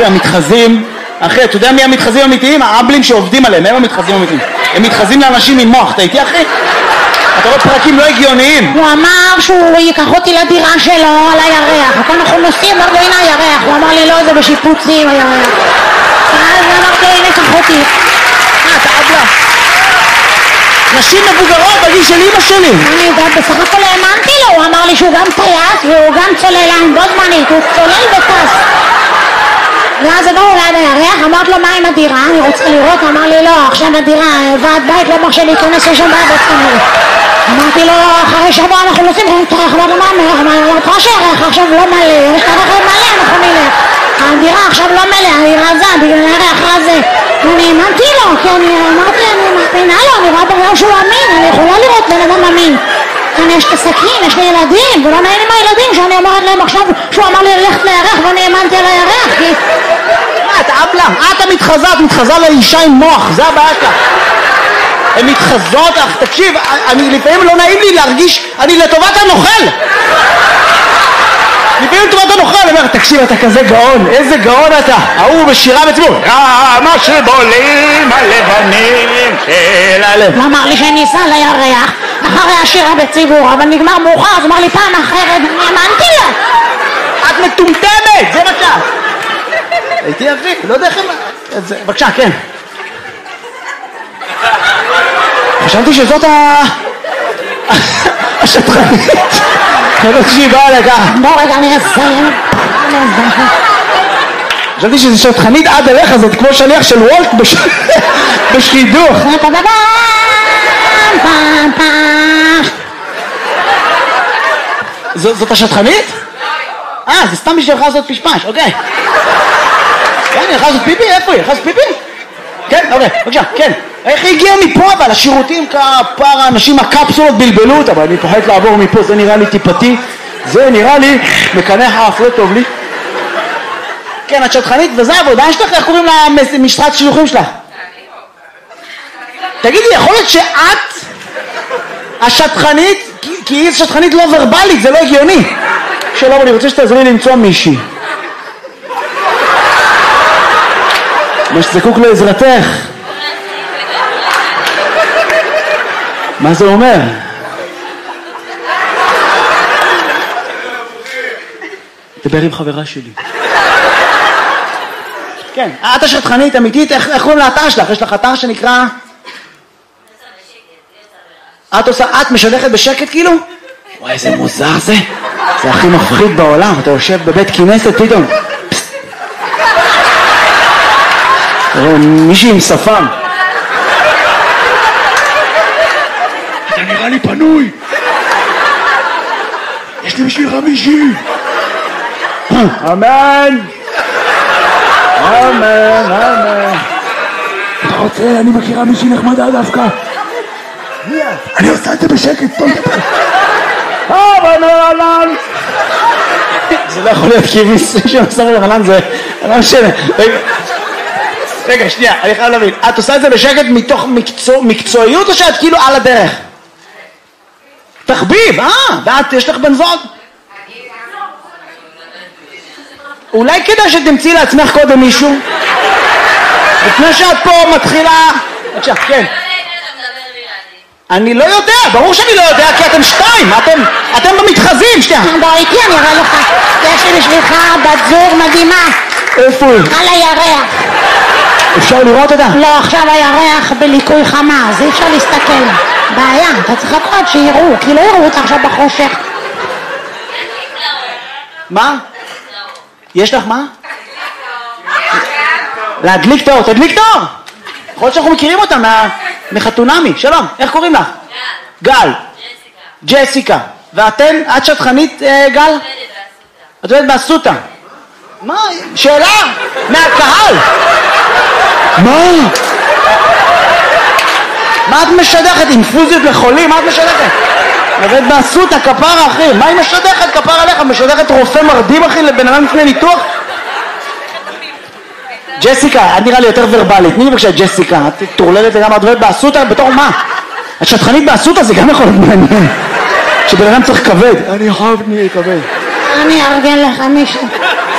אחי, המתחזים, אחי, אתה יודע מי המתחזים האמיתיים? האבלים שעובדים עליהם, הם המתחזים האמיתיים. הם מתחזים לאנשים עם מוח, אתה איתי אחי? אתה רואה פרקים לא הגיוניים. הוא אמר שהוא ייקח אותי לדירה שלו על הירח, וכאן אנחנו נוסעים, אמרתי הנה הירח, הוא אמר לי לא, זה בשיפוצים הירח. אז אמרתי הנה קח אותי. אתה אבלה. נשים מבוגרות בגיל של אמא שלי. אני יודעת, בסך הכל האמנתי לו, הוא אמר לי שהוא גם טייס והוא גם צוללן, בו זמנית, הוא צולל וטס. ואז הגענו ליד הירח, אמרת לו מה עם הדירה, אני רוצה לראות, אמר לי לא, עכשיו הדירה, ועד בית לא מרשה להיכנס לשם בעבוד כנראה. אמרתי לו, אחרי שבוע אנחנו נוסעים, אמרתי לו מה אומר, אמרתי לו שהירח עכשיו לא מלא, יש הרכב מלא, אנחנו נלך. הדירה עכשיו לא מלא, היא רזה, בגלל הירח רזה. ואני האמנתי לו, כי אני אמרתי, אני מאמינה לו, אני רואה בגלל שהוא אמין, אני יכולה לראות בן אדם אמין. אני יש את הסכין, יש לי ילדים, ולא נעים עם הילדים שאני אומרת להם עכשיו שהוא אמר לי ללכת לירח ואני האמנתי על הירח, כי... את אבלה, את מתחזה לאישה עם מוח, זה הבעיה שלך. הן מתחזות, אך תקשיב, לפעמים לא נעים לי להרגיש, אני לטובת הנוכל. לפעמים לטובת הנוכל, אני אומר, תקשיב, אתה כזה גאון, איזה גאון אתה. ההוא בשירה בציבור, מה שבולים הלבנים של הלב. הוא אמר לי שאני אסע לירח אחרי השירה בציבור, אבל נגמר מאוחר, אז אמר לי פעם אחרת, אני האמנתי לה. את מטומטמת, זה מה שאת. הייתי אחי, לא יודע איך הם... בבקשה, כן. חשבתי שזאת השטחנית. חשבתי שהיא באה לכך. בוא רגע, אני אסיים. חשבתי שזו שטחנית עד אליך, זאת כמו שליח של וולט בשחידוך. זאת השטחנית? זה סתם בשבילך לעשות פשפש, אוקיי. כן, היא יכולה לעשות פיפי? איפה היא? יכולה לעשות פיפי? כן, אוקיי, בבקשה, כן. איך היא הגיעה מפה אבל? השירותים כפר האנשים, הקפסולות בלבלו אותה, אבל אני פוחד לעבור מפה, זה נראה לי טיפתי, זה נראה לי מקנח האפלו טוב לי. כן, את שטחנית, וזה העבודה שלך, איך קוראים למשרת שילוחים שלך? תגידי, יכול להיות שאת השטחנית, כי היא שטחנית לא ורבלית, זה לא הגיוני. שלום, אני רוצה שתעזרי לי למצוא מישהי. מה שזקוק לעזרתך. מה זה אומר? דבר עם חברה שלי. כן, את השטחנית אמיתית, איך קוראים לאתר שלך? יש לך אתר שנקרא... את משדכת בשקט כאילו? וואי, איזה מוזר זה. זה הכי מפחיד בעולם, אתה יושב בבית כנסת פתאום. מישהי עם שפם. אתה נראה לי פנוי. יש לי בשבילך מישהי. אמן. אמן, אמן. אתה רוצה, אני מכירה מישהי נחמדה דווקא. אני עושה את זה בשקט, טוב. רנן. זה לא יכול להיות כי מישהו שעושה רנן זה לא משנה. רגע, שנייה, אני חייב להבין, את עושה את זה בשקט מתוך מקצועיות או שאת כאילו על הדרך? תחביב, ואת יש לך בן זוג? אולי כדאי שתמצאי לעצמך קודם מישהו? לפני שאת פה מתחילה... בבקשה, כן. אני לא יודע, ברור שאני לא יודע, כי אתם שתיים, אתם במתחזים, שנייה. בוא איתי, אני אראה לך, יש לי בשבילך בת זוג מדהימה. איפה היא? על הירח. אפשר לראות אותה? לא, עכשיו הירח בליקוי חמה, אז אי אפשר להסתכל. בעיה, אתה צריך לקרוא שיראו, כי לא יראו אותה עכשיו בחושך. מה? יש לך מה? להדליק תאור, תדליק תאור! יכול להיות שאנחנו מכירים אותה מחתונמי. שלום, איך קוראים לך? גל. ג'סיקה. ואתן? את שטחנית, גל? את עובדת באסותא. מה? שאלה? מהקהל. מה? מה את משדכת? אינפוזיות לחולים? מה את משדכת? עובדת באסותא, כפרה אחי. מה היא משדכת? כפרה עליך. משדכת רופא מרדים אחי לבן אדם לפני ניתוח? ג'סיקה, את נראה לי יותר ורבלית. תני לי בבקשה ג'סיקה, את תורללת לגמרי, את עובדת באסותא, בתור מה? את שטחנית באסותא, זה גם יכול להיות מעניין. שבן אדם צריך כבד. אני חייב כבד. אני ארגן לך מישהו.